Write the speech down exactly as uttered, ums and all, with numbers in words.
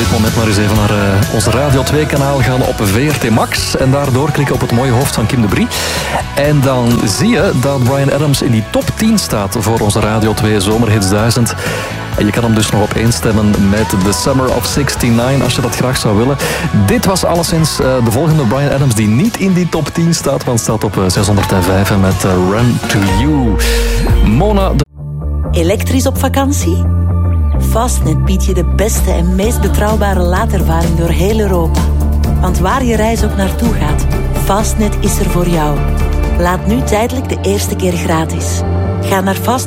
dit moment maar eens even naar uh, ons Radio twee kanaal gaan op V R T Max. En daardoor klikken op het mooie hoofd van Kim de Brie. En dan zie je dat Bryan Adams in die top tien staat voor onze Radio twee Zomerhits duizend. En je kan hem dus nog op één stemmen met The Summer of zestignegentig als je dat graag zou willen. Dit was alleszins uh, de volgende Bryan Adams die niet in die top tien staat, want staat op uh, zeshonderdvijf met uh, Run to You. Mona... De... Elektrisch op vakantie? Fastnet biedt je de beste en meest betrouwbare laadervaring door heel Europa. Want waar je reis ook naartoe gaat, Fastnet is er voor jou. Laat nu tijdelijk de eerste keer gratis. Ga naar Fastnet.